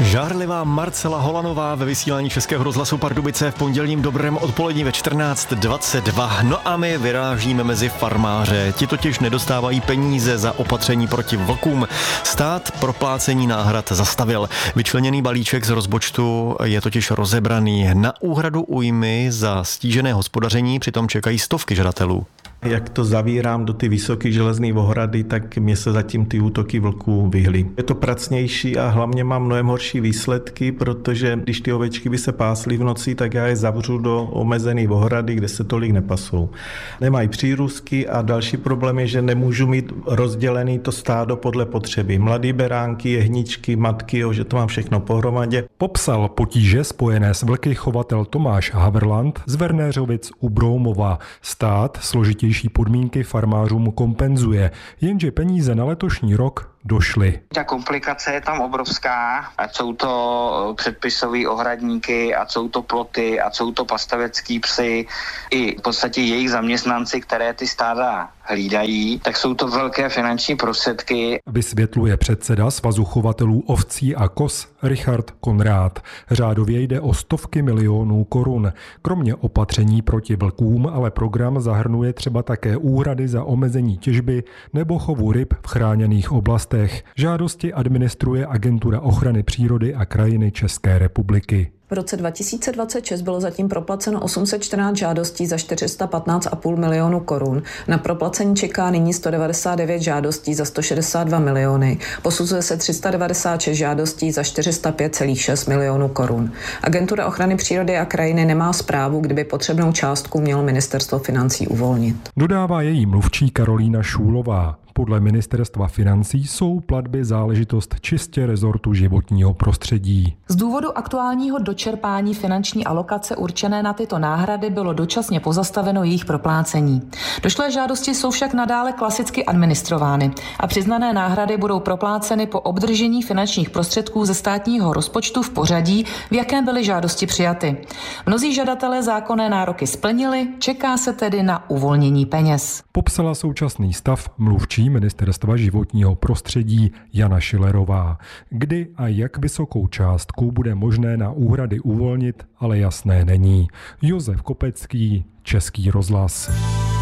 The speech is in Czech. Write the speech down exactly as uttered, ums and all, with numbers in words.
Žárlivá Marcela Holanová ve vysílání Českého rozhlasu Pardubice v pondělním dobrém odpolední ve čtrnáct dvacet dva. No a my vyrážíme mezi farmáře. Ti totiž nedostávají peníze za opatření proti vlkům. Stát proplácení náhrad zastavil. Vyčleněný balíček z rozpočtu je totiž rozebraný. Na úhradu újmy za stížené hospodaření přitom čekají stovky žadatelů. Jak to zavírám do ty vysoké železné ohrady, tak mě se zatím ty útoky vlků vyhly. Je to pracnější a hlavně mám mnohem horší výsledky, protože když ty ovečky by se pásly v noci, tak já je zavřu do omezené ohrady, kde se tolik nepasou. Nemají přírůstky a další problém je, že nemůžu mít rozdělený to stádo podle potřeby. Mladý beránky, jehničky, matky, jo, že to mám všechno pohromadě. Popsal potíže spojené s vlky chovatel Tomáš Haverland z Vernéřovic u Broumova. Stát složitě podmínky farmářům kompenzuje, jenže peníze na letošní rok došly. Ta komplikace je tam obrovská, ať jsou to předpisové ohradníky, ať jsou to ploty, ať jsou to pastavecký psy, i v podstatě jejich zaměstnanci, které ty stáda hlídají, tak jsou to velké finanční prostředky. Vysvětluje předseda Svazu chovatelů ovcí a koz Richard Konrád. Řádově jde o stovky milionů korun. Kromě opatření proti vlkům, ale program zahrnuje třeba také úhrady za omezení těžby nebo chovu ryb v chráněných oblastech. Žádosti administruje Agentura ochrany přírody a krajiny České republiky. V roce dva tisíce dvacet šest bylo zatím proplaceno osm set čtrnáct žádostí za čtyři sta patnáct celá pět milionu korun. Na proplacení čeká nyní sto devadesát devět žádostí za sto šedesát dva miliony. Posuzuje se tři sta devadesát šest žádostí za čtyři sta pět celá šest milionů korun. Agentura ochrany přírody a krajiny nemá zprávu, kdyby potřebnou částku mělo ministerstvo financí uvolnit. Dodává její mluvčí Karolína Šůlová. Podle ministerstva financí jsou platby záležitost čistě rezortu životního prostředí. Z důvodu aktuálního dočerpání finanční alokace určené na tyto náhrady bylo dočasně pozastaveno jejich proplácení. Došlé žádosti jsou však nadále klasicky administrovány a přiznané náhrady budou propláceny po obdržení finančních prostředků ze státního rozpočtu v pořadí, v jakém byly žádosti přijaty. Mnozí žadatelé zákonné nároky splnili, čeká se tedy na uvolnění peněz. Popsala současný stav mluvčí ministerstva životního prostředí Jana Šilerová. Kdy a jak vysokou částku bude možné na úhrady uvolnit, ale jasné není. Josef Kopecký, Český rozhlas.